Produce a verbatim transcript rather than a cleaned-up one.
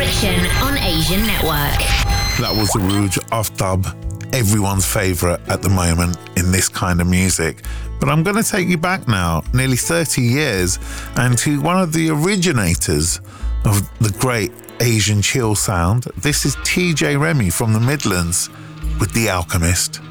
Selection on Asian Network. That was the Rouge Aftab, everyone's favourite at the moment in this kind of music. But I'm going to take you back now, nearly thirty years, and to one of the originators of the great Asian chill sound. This is T J Remy from the Midlands with The Alchemist.